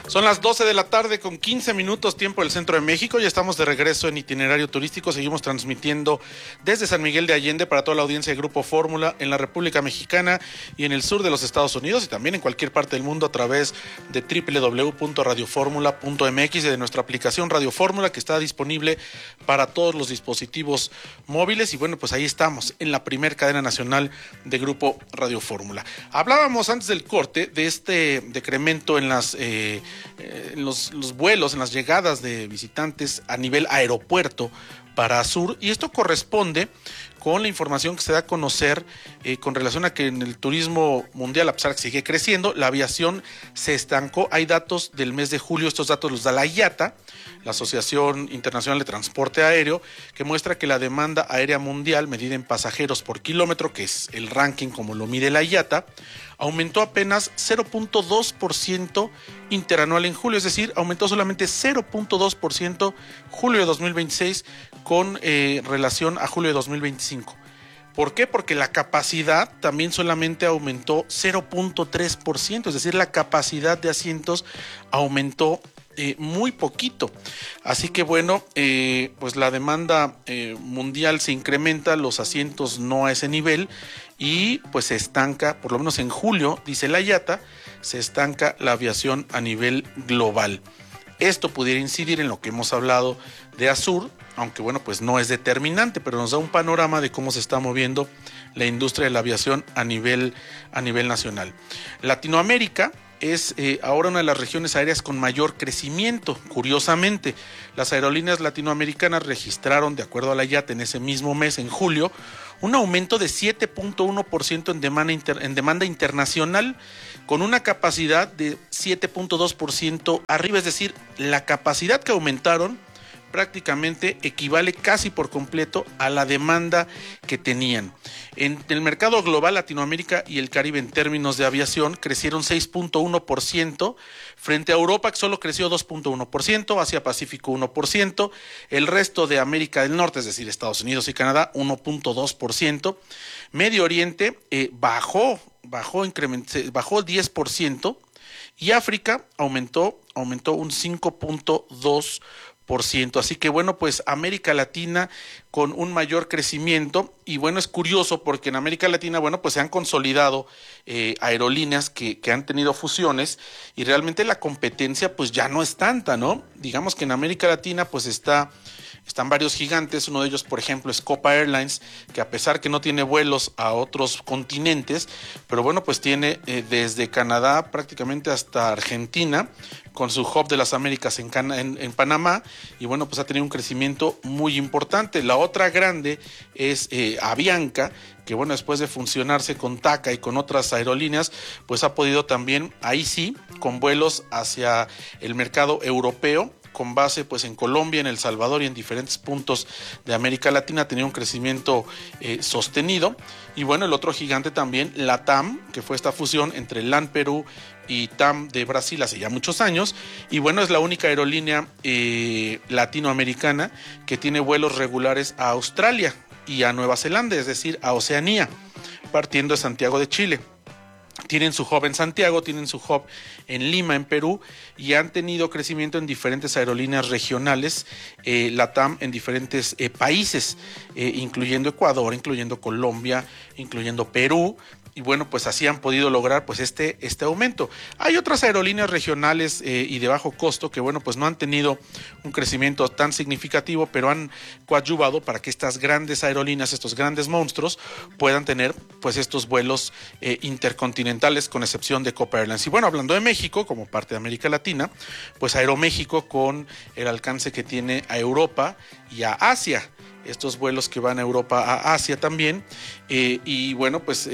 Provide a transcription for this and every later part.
Son las 12 de la tarde con 15 minutos tiempo del centro de México. Ya estamos de regreso en Itinerario Turístico. Seguimos transmitiendo desde San Miguel de Allende para toda la audiencia de Grupo Fórmula en la República Mexicana y en el sur de los Estados Unidos y también en cualquier parte del mundo a través de www.radioformula.mx y de nuestra aplicación Radio Fórmula, que está disponible para todos los dispositivos móviles. Y bueno, pues ahí estamos en la primer cadena nacional de Grupo Radio Fórmula. Hablábamos antes del corte de este decremento en los vuelos, en las llegadas de visitantes a nivel aeropuerto para Azur, y esto corresponde con la información que se da a conocer con relación a que en el turismo mundial, a pesar de que sigue creciendo, la aviación se estancó. Hay datos del mes de julio, estos datos los da la IATA, la Asociación Internacional de Transporte Aéreo, que muestra que la demanda aérea mundial, medida en pasajeros por kilómetro, que es el ranking como lo mide la IATA, aumentó apenas 0.2% interanual en julio, es decir, aumentó solamente 0.2% julio de 2026 con relación a julio de 2025. ¿Por qué? Porque la capacidad también solamente aumentó 0.3%, es decir, la capacidad de asientos aumentó muy poquito. Así que bueno, pues la demanda mundial se incrementa, los asientos no a ese nivel y pues se estanca, por lo menos en julio, dice la IATA, se estanca la aviación a nivel global. Esto pudiera incidir en lo que hemos hablado de Azur, aunque bueno, pues no es determinante, pero nos da un panorama de cómo se está moviendo la industria de la aviación a nivel nacional. Latinoamérica es ahora una de las regiones aéreas con mayor crecimiento. Curiosamente, las aerolíneas latinoamericanas registraron, de acuerdo a la IATA, en ese mismo mes, en julio, un aumento de 7.1% en demanda internacional, con una capacidad de 7.2% arriba, es decir, la capacidad que aumentaron prácticamente equivale casi por completo a la demanda que tenían. En el mercado global, Latinoamérica y el Caribe en términos de aviación crecieron 6.1% frente a Europa, que solo creció 2.1%, Asia Pacífico 1%, el resto de América del Norte, es decir, Estados Unidos y Canadá 1.2%, Medio Oriente bajó 10% y África aumentó un 5.2%. Así que bueno, pues América Latina con un mayor crecimiento, y bueno, es curioso porque en América Latina, bueno, pues se han consolidado aerolíneas que han tenido fusiones y realmente la competencia pues ya no es tanta, ¿no? Digamos que en América Latina pues están varios gigantes, uno de ellos por ejemplo es Copa Airlines, que a pesar que no tiene vuelos a otros continentes, pero bueno, pues tiene desde Canadá prácticamente hasta Argentina, con su hub de las Américas en Panamá, y bueno, pues ha tenido un crecimiento muy importante. La otra grande es Avianca, que bueno, después de funcionarse con TACA y con otras aerolíneas, pues ha podido también, ahí sí, con vuelos hacia el mercado europeo, con base pues en Colombia, en El Salvador y en diferentes puntos de América Latina, ha tenido un crecimiento sostenido. Y bueno, el otro gigante también, LATAM, que fue esta fusión entre LAN Perú y TAM de Brasil hace ya muchos años, y bueno, es la única aerolínea latinoamericana que tiene vuelos regulares a Australia y a Nueva Zelanda, es decir, a Oceanía, partiendo de Santiago de Chile. Tienen su hub en Santiago, tienen su hub en Lima, en Perú, y han tenido crecimiento en diferentes aerolíneas regionales, LATAM, en diferentes países, incluyendo Ecuador, incluyendo Colombia, incluyendo Perú. Y bueno, pues así han podido lograr pues este aumento. Hay otras aerolíneas regionales y de bajo costo que bueno, pues no han tenido un crecimiento tan significativo, pero han coadyuvado para que estas grandes aerolíneas, estos grandes monstruos, puedan tener pues estos vuelos intercontinentales, con excepción de Copa Airlines. Y bueno, hablando de México, como parte de América Latina, pues Aeroméxico, con el alcance que tiene a Europa y a Asia, estos vuelos que van a Europa, a Asia también, y bueno, pues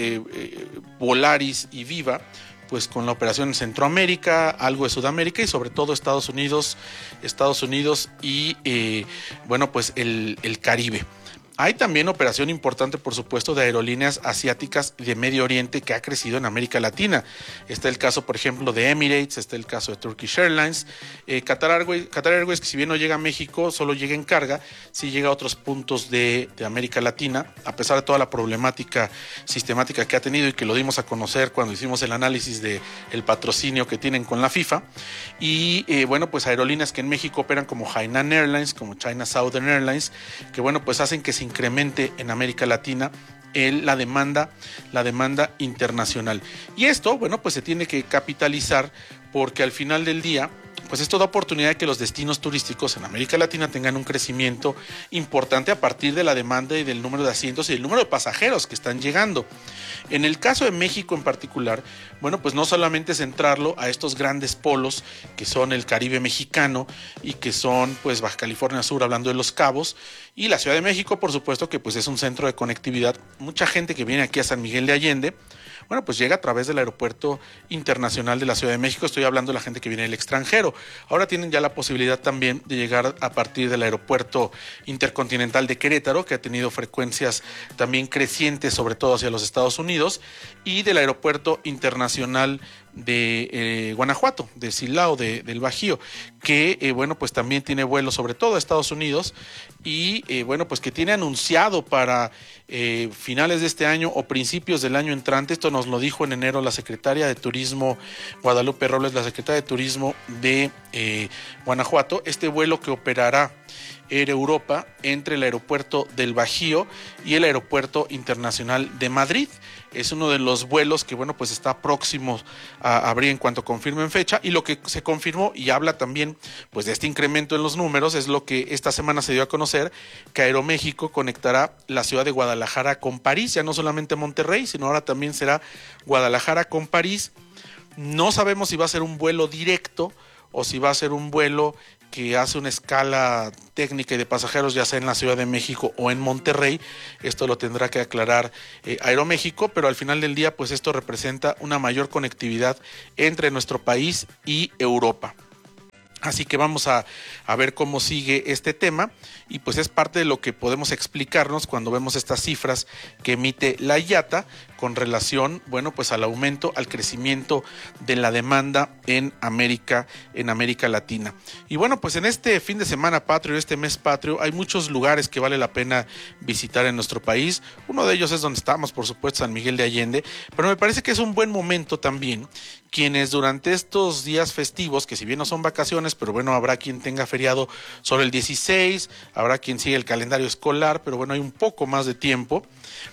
Volaris y Viva, pues con la operación en Centroamérica, algo de Sudamérica y sobre todo Estados Unidos y bueno, pues el Caribe. Hay también operación importante, por supuesto, de aerolíneas asiáticas de Medio Oriente que ha crecido en América Latina. Está el caso, por ejemplo, de Emirates, está el caso de Turkish Airlines, Qatar Airways, que si bien no llega a México, solo llega en carga, sí llega a otros puntos de América Latina, a pesar de toda la problemática sistemática que ha tenido y que lo dimos a conocer cuando hicimos el análisis del patrocinio que tienen con la FIFA. Y bueno, pues aerolíneas que en México operan como Hainan Airlines, como China Southern Airlines, que bueno, pues hacen que se incremente en América Latina la demanda internacional. Y esto, bueno, pues se tiene que capitalizar porque al final del día, pues esto da oportunidad de que los destinos turísticos en América Latina tengan un crecimiento importante a partir de la demanda y del número de asientos y del número de pasajeros que están llegando. En el caso de México en particular, bueno, pues no solamente centrarlo a estos grandes polos que son el Caribe mexicano y que son pues Baja California Sur, hablando de Los Cabos, y la Ciudad de México, por supuesto, que pues es un centro de conectividad. Mucha gente que viene aquí a San Miguel de Allende, bueno, pues llega a través del Aeropuerto Internacional de la Ciudad de México. Estoy hablando de la gente que viene del extranjero. Ahora tienen ya la posibilidad también de llegar a partir del Aeropuerto Intercontinental de Querétaro, que ha tenido frecuencias también crecientes, sobre todo hacia los Estados Unidos, y del Aeropuerto Internacional de Guanajuato, de Silao, del Bajío, que bueno, pues también tiene vuelos sobre todo a Estados Unidos y bueno, pues que tiene anunciado para finales de este año o principios del año entrante. Esto nos lo dijo en enero la secretaria de Turismo Guadalupe Robles, la secretaria de Turismo de Guanajuato, este vuelo que operará Air Europa entre el aeropuerto del Bajío y el aeropuerto internacional de Madrid. Es uno de los vuelos que, bueno, pues está próximo a abrir en cuanto confirmen fecha, y lo que se confirmó y habla también pues de este incremento en los números es lo que esta semana se dio a conocer, que Aeroméxico conectará la ciudad de Guadalajara con París, ya no solamente Monterrey, sino ahora también será Guadalajara con París. No sabemos si va a ser un vuelo directo o si va a ser un vuelo que hace una escala técnica y de pasajeros, ya sea en la Ciudad de México o en Monterrey. Esto lo tendrá que aclarar Aeroméxico, pero al final del día, pues esto representa una mayor conectividad entre nuestro país y Europa. Así que vamos a ver cómo sigue este tema, y pues es parte de lo que podemos explicarnos cuando vemos estas cifras que emite la IATA con relación, bueno, pues al aumento, al crecimiento de la demanda en América Latina. Y bueno, pues en este fin de semana patrio, este mes patrio, hay muchos lugares que vale la pena visitar en nuestro país. Uno de ellos es donde estamos, por supuesto, San Miguel de Allende, pero me parece que es un buen momento también quienes durante estos días festivos, que si bien no son vacaciones, pero bueno, habrá quien tenga feriado sobre el 16, habrá quien sigue el calendario escolar, pero bueno, hay un poco más de tiempo.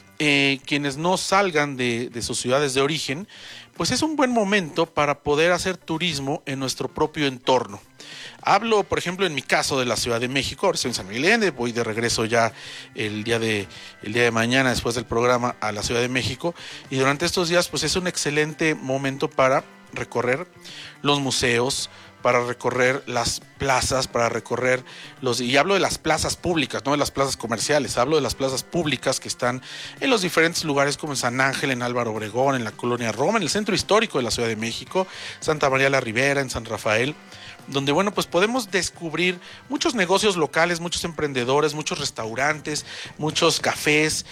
Quienes no salgan de sus ciudades de origen, pues es un buen momento para poder hacer turismo en nuestro propio entorno. Hablo, por ejemplo, en mi caso de la Ciudad de México. Ahora estoy en San Miguel de Allende, voy de regreso ya el día de mañana, después del programa, a la Ciudad de México, y durante estos días pues es un excelente momento para recorrer los museos, para recorrer las plazas, para recorrer y hablo de las plazas públicas, no de las plazas comerciales, hablo de las plazas públicas que están en los diferentes lugares como en San Ángel, en Álvaro Obregón, en la Colonia Roma, en el centro histórico de la Ciudad de México, Santa María la Ribera, en San Rafael, donde bueno, pues podemos descubrir muchos negocios locales, muchos emprendedores, muchos restaurantes, muchos cafés,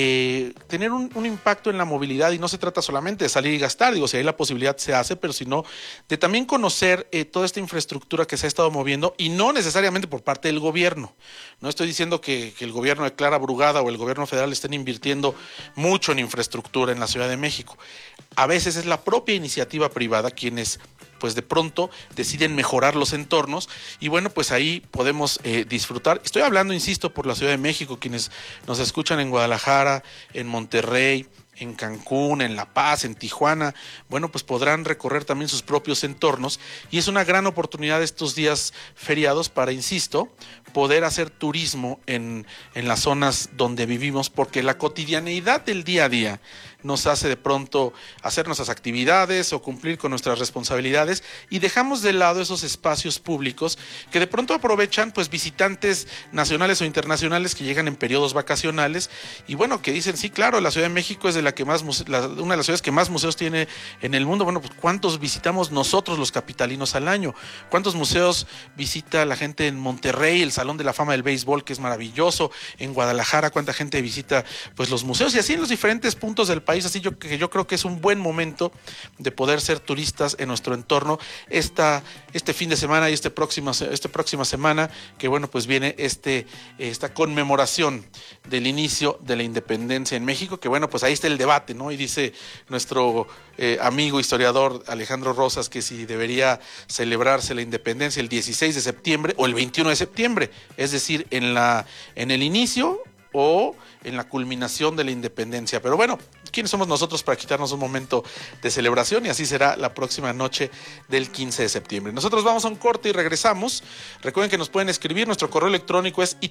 tener un impacto en la movilidad. Y no se trata solamente de salir y gastar, digo, si hay la posibilidad se hace, pero sino de también conocer toda esta infraestructura que se ha estado moviendo, y no necesariamente por parte del gobierno. No estoy diciendo que el gobierno de Clara Brugada o el gobierno federal estén invirtiendo mucho en infraestructura en la Ciudad de México. A veces es la propia iniciativa privada quienes pues de pronto deciden mejorar los entornos, y bueno, pues ahí podemos disfrutar. Estoy hablando, insisto, por la Ciudad de México, quienes nos escuchan en Guadalajara, en Monterrey, en Cancún, en La Paz, en Tijuana, bueno, pues podrán recorrer también sus propios entornos, y es una gran oportunidad estos días feriados para, insisto, poder hacer turismo en las zonas donde vivimos, porque la cotidianeidad del día a día nos hace de pronto hacer nuestras actividades o cumplir con nuestras responsabilidades, y dejamos de lado esos espacios públicos que de pronto aprovechan pues visitantes nacionales o internacionales que llegan en periodos vacacionales, y bueno, que dicen, sí, claro, la Ciudad de México es de la que más una de las ciudades que más museos tiene en el mundo. Bueno, pues ¿cuántos visitamos nosotros los capitalinos al año? ¿Cuántos museos visita la gente en Monterrey, El Salón de la Fama del Béisbol, que es maravilloso, en Guadalajara, cuánta gente visita pues los museos, y así en los diferentes puntos del país. Así yo creo que es un buen momento de poder ser turistas en nuestro entorno este fin de semana y esta próxima semana, que bueno, pues viene esta conmemoración del inicio de la independencia en México, que bueno, pues ahí está el debate, ¿no? Y dice nuestro amigo historiador Alejandro Rosas que si debería celebrarse la independencia el 16 de septiembre o el 21 de septiembre, es decir, en el inicio o en la culminación de la independencia. Pero bueno, ¿quiénes somos nosotros para quitarnos un momento de celebración? Y así será la próxima noche del 15 de septiembre. Nosotros vamos a un corte y regresamos. Recuerden que nos pueden escribir, nuestro correo electrónico es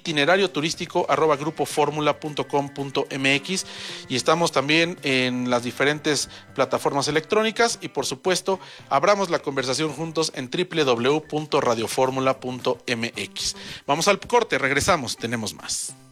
itinerarioturístico@grupoformula.com.mx, y estamos también en las diferentes plataformas electrónicas, y por supuesto, abramos la conversación juntos en www.radioformula.mx. Vamos al corte, regresamos, tenemos más.